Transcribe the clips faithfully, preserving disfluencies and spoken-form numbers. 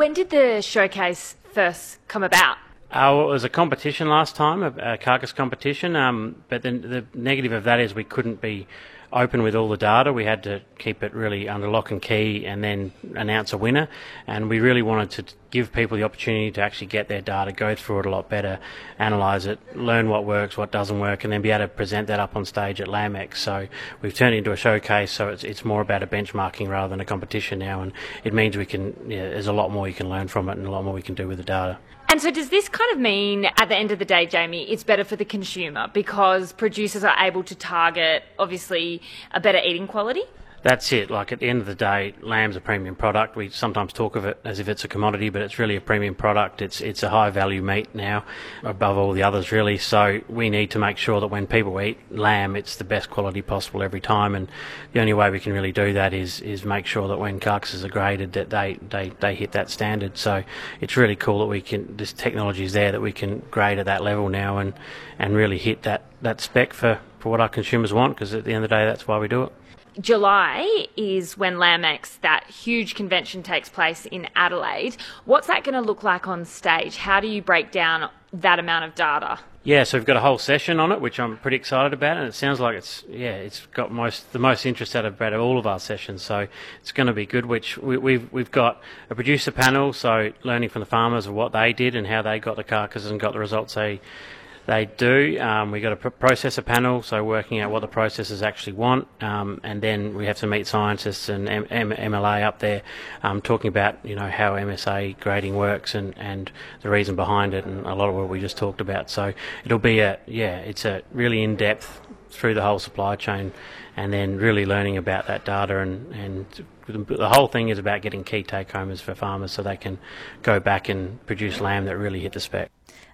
When did the showcase first come about? Uh, well, it was a competition last time, a, a carcass competition, um, but then the negative of that is we couldn't be open with all the data. We had to keep it really under lock and key and then announce a winner, and we really wanted to give people the opportunity to actually get their data, go through it a lot better, analyse it, learn what works, what doesn't work, and then be able to present that up on stage at LambX. So we've turned it into a showcase, so it's it's more about a benchmarking rather than a competition now, and it means we can, yeah, there's a lot more you can learn from it and a lot more we can do with the data. And so does this kind of mean, at the end of the day, Jamie, it's better for the consumer because producers are able to target, obviously, a better eating quality? That's it. Like, at the end of the day, lamb's a premium product. We sometimes talk of it as if it's a commodity, but it's really a premium product. It's it's a high value meat now, above all the others really. So we need to make sure that when people eat lamb, it's the best quality possible every time. And the only way we can really do that is is make sure that when carcasses are graded, that they they, they hit that standard. So it's really cool that we can, this technology is there that we can grade at that level now and and really hit that that spec for for what our consumers want. Because at the end of the day, that's why we do it. July is when LambX, that huge convention, takes place in Adelaide. What's that going to look like on stage? How do you break down that amount of data? Yeah, so we've got a whole session on it, which I'm pretty excited about, and it sounds like it's yeah, it's got most the most interest out of, out of all of our sessions. So it's going to be good. Which we, we've we've got a producer panel, so learning from the farmers of what they did and how they got the carcasses and got the results they. They do. Um, we got a processor panel, so working out what the processors actually want, um, and then we have some meat scientists and M- M- MLA up there um, talking about, you know, how M S A grading works and, and the reason behind it, and a lot of what we just talked about. So it'll be a yeah, it's a really in depth through the whole supply chain, and then really learning about that data, and and the whole thing is about getting key take homers for farmers so they can go back and produce lamb that really hit the spec.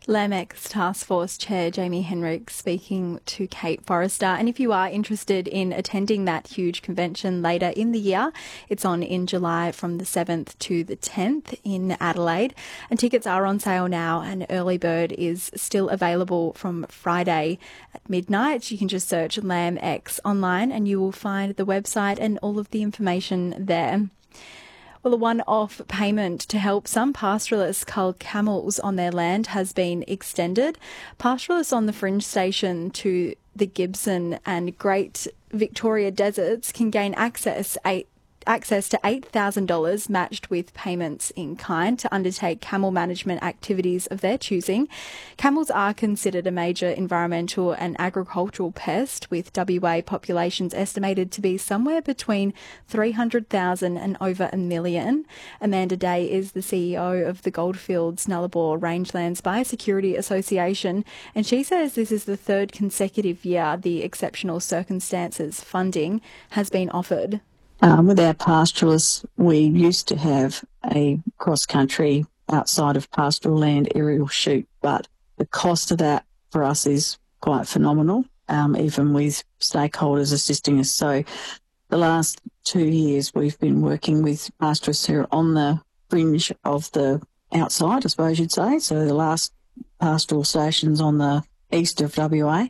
LambX Task Force Chair Jamie Henricks speaking to Kate Forrester. And if you are interested in attending that huge convention later in the year, it's on in July from the seventh to the tenth in Adelaide. And tickets are on sale now, and early bird is still available from Friday at midnight. You can just search LambX online and you will find the website and all of the information there. Well, a one-off payment to help some pastoralists cull camels on their land has been extended. Pastoralists on the fringe station to the Gibson and Great Victoria deserts can gain access eight access to eight thousand dollars matched with payments in kind to undertake camel management activities of their choosing. Camels are considered a major environmental and agricultural pest, with W A populations estimated to be somewhere between three hundred thousand and over a million. Amanda Day is the C E O of the Goldfields Nullarbor Rangelands Biosecurity Association, and she says this is the third consecutive year the exceptional circumstances funding has been offered. Um, with our pastoralists, we used to have a cross-country outside of pastoral land aerial shoot, but the cost of that for us is quite phenomenal, um, even with stakeholders assisting us. So the last two years we've been working with pastoralists who are on the fringe of the outside, I suppose you'd say, so the last pastoral stations on the east of W A,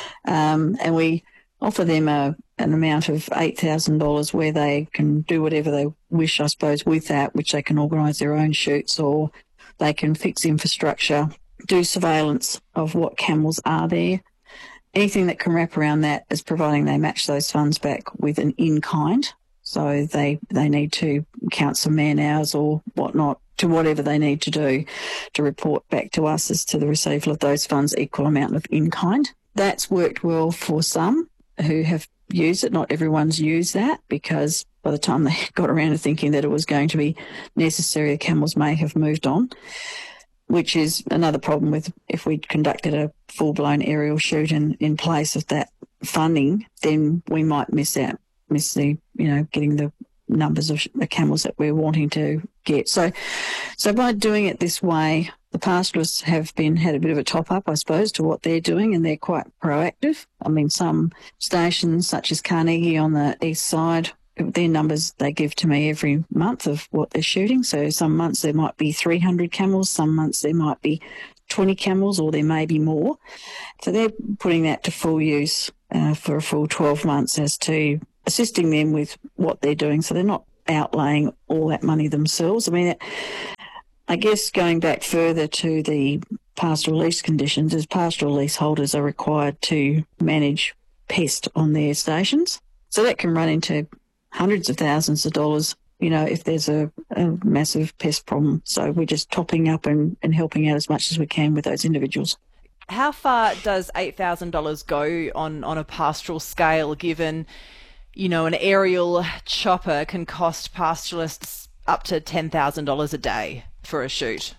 um, and we offer them a, an amount of eight thousand dollars where they can do whatever they wish, I suppose, with that, which they can organise their own shoots, or they can fix infrastructure, do surveillance of what camels are there. Anything that can wrap around that is providing they match those funds back with an in-kind. So they, they need to count some man hours or whatnot to whatever they need to do to report back to us as to the receival of those funds, equal amount of in-kind. That's worked well for some who have used it. Not everyone's used that, because by the time they got around to thinking that it was going to be necessary, the camels may have moved on, which is another problem with if we conducted a full-blown aerial shoot in, in place of that funding, then we might miss out, miss the, you know, getting the numbers of the camels that we're wanting to get. So, so by doing it this way, the pastoralists have been had a bit of a top up, I suppose, to what they're doing, and they're quite proactive. I mean, some stations, such as Carnegie on the east side, their numbers they give to me every month of what they're shooting. So some months there might be three hundred camels, some months there might be twenty camels, or there may be more. So they're putting that to full use uh, for a full twelve months as to assisting them with what they're doing. So they're not outlaying all that money themselves. I mean, I guess going back further to the pastoral lease conditions, as pastoral leaseholders are required to manage pest on their stations. So that can run into hundreds of thousands of dollars, you know, if there's a, a massive pest problem. So we're just topping up and, and helping out as much as we can with those individuals. How far does eight thousand dollars go on, on a pastoral scale, given, you know, an aerial chopper can cost pastoralists up to ten thousand dollars a day for a shoot?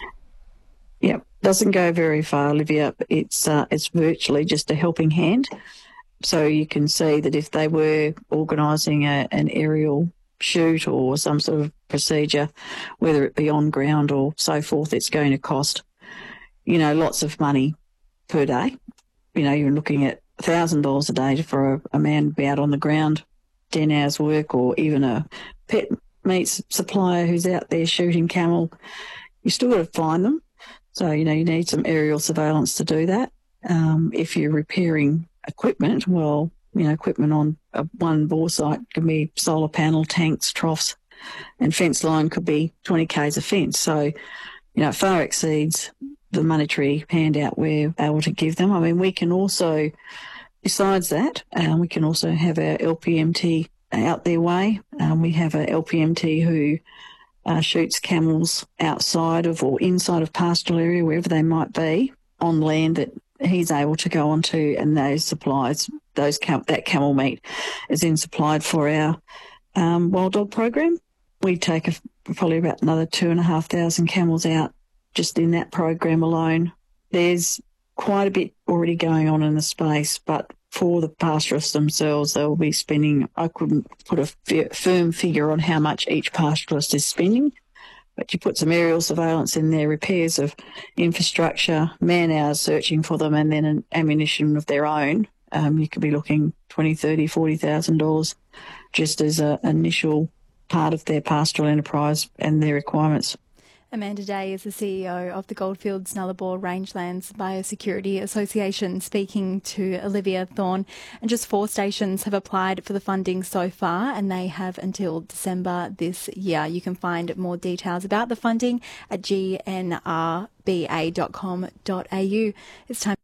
Yep, doesn't go very far, Olivia. It's uh, it's virtually just a helping hand. So you can see that if they were organising a, an aerial shoot or some sort of procedure, whether it be on ground or so forth, it's going to cost, you know, lots of money per day. You know, you're looking at one thousand dollars a day for a, a man to be out on the ground, ten hours work, or even a pet meat supplier who's out there shooting camel. You still got to find them. So, you know, you need some aerial surveillance to do that. Um, if you're repairing equipment, well, you know, equipment on a one bore site can be solar panel, tanks, troughs, and fence line could be twenty kays of fence. So, you know, it far exceeds the monetary handout we're able to give them. I mean, we can also, besides that, um, we can also have our L P M T out their way. Um, we have a L P M T who uh, shoots camels outside of or inside of pastoral area, wherever they might be, on land that he's able to go onto, and those supplies, those cam- that camel meat is then supplied for our um, wild dog program. We take a, probably about another two and a half thousand camels out just in that program alone. There's quite a bit already going on in the space, but for the pastoralists themselves, they'll be spending, I couldn't put a f- firm figure on how much each pastoralist is spending, but you put some aerial surveillance in there, repairs of infrastructure, man hours searching for them, and then an ammunition of their own. Um, you could be looking twenty, thirty, forty thousand dollars just as an initial part of their pastoral enterprise and their requirements. Amanda Day is the C E O of the Goldfields Nullarbor Rangelands Biosecurity Association, speaking to Olivia Thorne. And just four stations have applied for the funding so far, and they have until December this year. You can find more details about the funding at g n r b a dot com dot a u. It's time.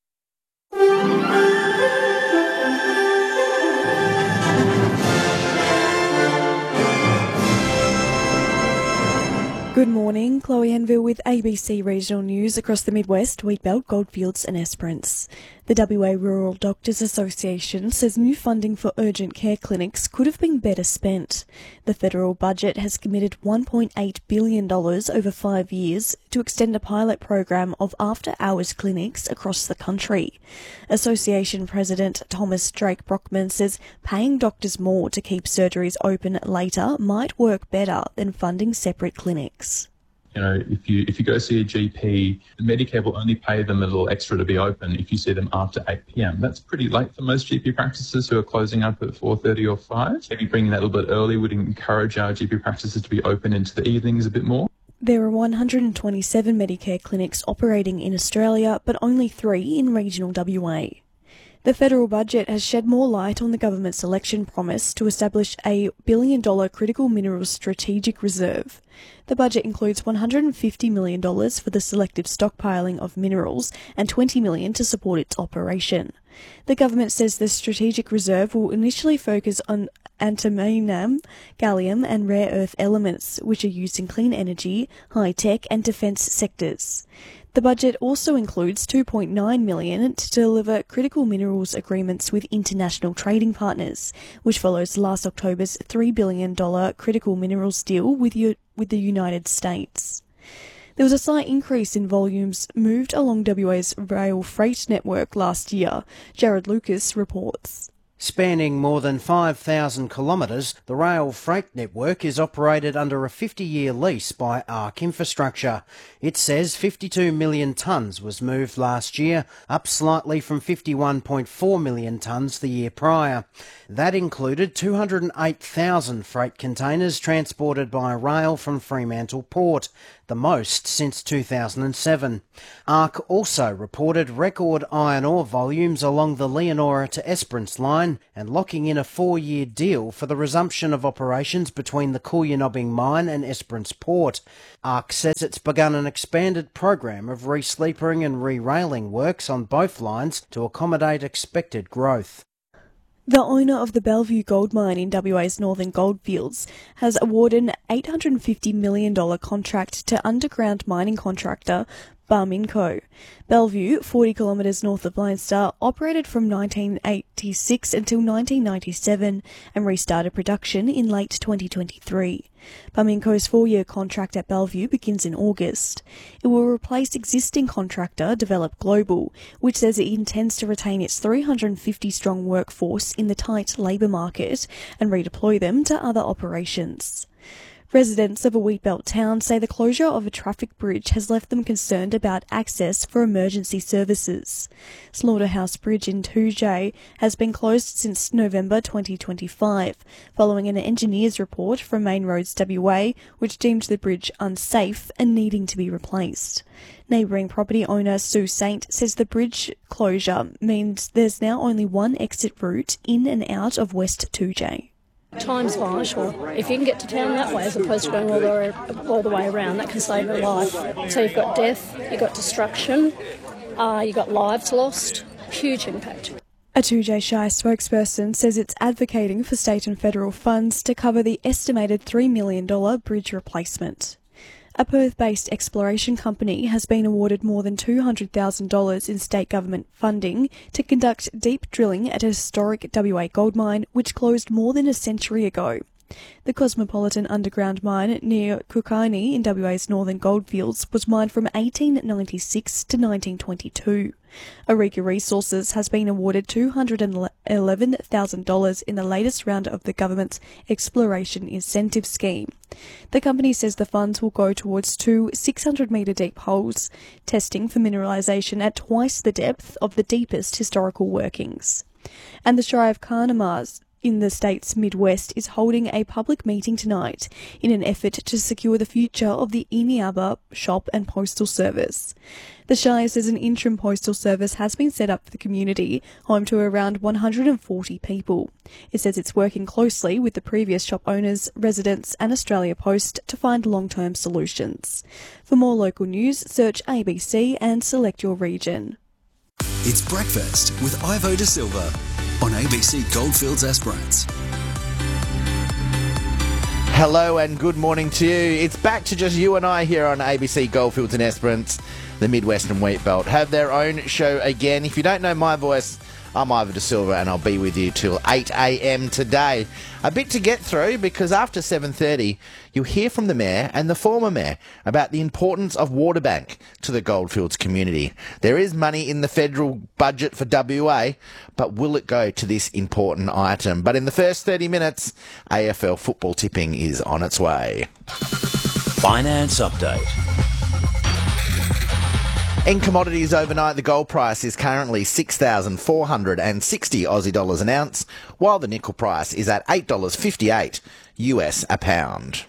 Good morning, Chloe Enville with A B C Regional News across the Midwest, Wheatbelt, Goldfields and Esperance. The W A Rural Doctors Association says new funding for urgent care clinics could have been better spent. The federal budget has committed one point eight billion dollars over five years to extend a pilot program of after-hours clinics across the country. Association President Thomas Drake Brockman says paying doctors more to keep surgeries open later might work better than funding separate clinics. You know, if you if you go see a G P, Medicare will only pay them a little extra to be open if you see them after eight p.m. That's pretty late for most G P practices who are closing up at four thirty or five. Maybe bringing that a little bit early would encourage our G P practices to be open into the evenings a bit more. There are one hundred twenty-seven Medicare clinics operating in Australia, but only three in regional W A. The federal budget has shed more light on the government's election promise to establish a billion dollar critical minerals strategic reserve. The budget includes one hundred fifty million dollars for the selective stockpiling of minerals and twenty million dollars to support its operation. The government says the strategic reserve will initially focus on antimony, gallium and rare earth elements, which are used in clean energy, high-tech and defence sectors. The budget also includes two point nine million dollars to deliver critical minerals agreements with international trading partners, which follows last October's three billion dollars critical minerals deal with, U- with the United States. There was a slight increase in volumes moved along W A's rail freight network last year. Jared Lucas reports. Spanning more than five thousand kilometres, the rail freight network is operated under a fifty-year lease by ARC Infrastructure. It says fifty-two million tonnes was moved last year, up slightly from fifty-one point four million tonnes the year prior. That included two hundred eight thousand freight containers transported by rail from Fremantle Port, the most since two thousand seven. ARC also reported record iron ore volumes along the Leonora to Esperance line, mine and locking in a four-year deal for the resumption of operations between the Koolyanobbing mine and Esperance Port. ARC says it's begun an expanded program of re-sleepering and re-railing works on both lines to accommodate expected growth. The owner of the Bellevue Gold Mine in W A's Northern Goldfields has awarded an eight hundred fifty million dollars contract to underground mining contractor Barminco. Bellevue, forty kilometres north of Leinster, operated from nineteen eighty-six until nineteen ninety-seven and restarted production in late twenty twenty-three. Barminco's four-year contract at Bellevue begins in August. It will replace existing contractor Develop Global, which says it intends to retain its three hundred fifty strong workforce in the tight labour market and redeploy them to other operations. Residents of a wheatbelt town say the closure of a traffic bridge has left them concerned about access for emergency services. Slaughterhouse Bridge in Toojay has been closed since November twenty twenty-five, following an engineer's report from Main Roads W A, which deemed the bridge unsafe and needing to be replaced. Neighbouring property owner Sue Saint says the bridge closure means there's now only one exit route in and out of West Toojay. Time's vital. If you can get to town that way as opposed to going all the way, all the way around, that can save a life. So you've got death, you've got destruction, uh, you've got lives lost. Huge impact. A Toojay Shire spokesperson says it's advocating for state and federal funds to cover the estimated three million dollars bridge replacement. A Perth-based exploration company has been awarded more than two hundred thousand dollars in state government funding to conduct deep drilling at a historic W A gold mine which closed more than a century ago. The Cosmopolitan underground mine near Kookynie in W A's Northern Goldfields was mined from eighteen ninety-six to nineteen twenty-two. Aureka Resources has been awarded two hundred eleven thousand dollars in the latest round of the government's exploration incentive scheme. The company says the funds will go towards two six hundred metre deep holes, testing for mineralisation at twice the depth of the deepest historical workings. And the Shire of Carnamah in the state's Midwest is holding a public meeting tonight in an effort to secure the future of the Eneabba Shop and Postal Service. The Shire says an interim postal service has been set up for the community, home to around one hundred forty people. It says it's working closely with the previous shop owners, residents and Australia Post to find long-term solutions. For more local news, search A B C and select your region. It's Breakfast with Ivo De Silva on A B C Goldfields Esperance. Hello and good morning to you. It's back to just you and I here on A B C Goldfields and Esperance. The Midwestern Wheatbelt have their own show again. If you don't know my voice, I'm Ivo De Silva and I'll be with you till eight a.m. today. A bit to get through because after seven thirty you'll hear from the Mayor and the former Mayor about the importance of Waterbank to the Goldfields community. There is money in the federal budget for W A, but will it go to this important item? But in the first thirty minutes, A F L football tipping is on its way. Finance Update. In commodities overnight, the gold price is currently six thousand four hundred sixty Aussie dollars an ounce, while the nickel price is at eight dollars fifty-eight U S a pound.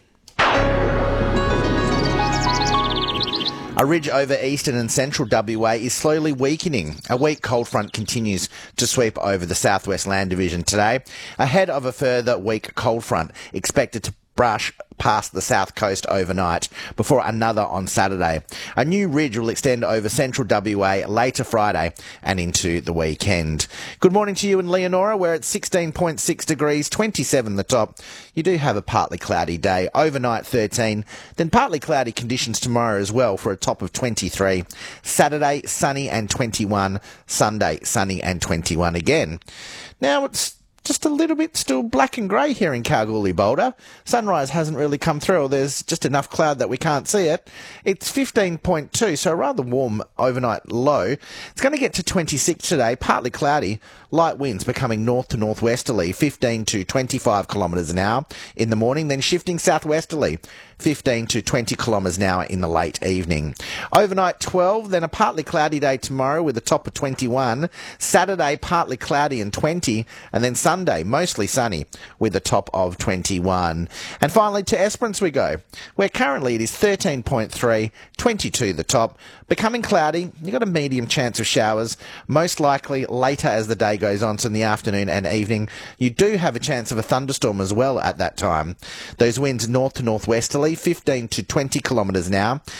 A ridge over eastern and central W A is slowly weakening. A weak cold front continues to sweep over the southwest land division today, ahead of a further weak cold front expected to brush past the south coast overnight before another on Saturday. A new ridge will extend over central W A later Friday and into the weekend. Good morning to you in Leonora, where it's sixteen point six degrees, twenty-seven the top. You do have a partly cloudy day, overnight thirteen, then partly cloudy conditions tomorrow as well for a top of twenty-three. Saturday, sunny and twenty-one. Sunday, sunny and twenty-one again. Now it's just a little bit still black and grey here in Kalgoorlie Boulder. Sunrise hasn't really come through. There's just enough cloud that we can't see it. It's fifteen point two, so a rather warm overnight low. It's going to get to twenty-six today, partly cloudy. Light winds becoming north to northwesterly, fifteen to twenty-five kilometres an hour in the morning, then shifting southwesterly fifteen to twenty kilometres an hour in the late evening. Overnight twelve, then a partly cloudy day tomorrow with a top of twenty-one. Saturday partly cloudy and twenty, and then Sunday mostly sunny with a top of twenty-one. And finally to Esperance we go, where currently it is thirteen point three, twenty-two the top, becoming cloudy. You've got a medium chance of showers, most likely later as the day goes on, so in the afternoon and evening. You do have a chance of a thunderstorm as well at that time. Those winds north to northwesterly, fifteen to twenty kilometres an hour.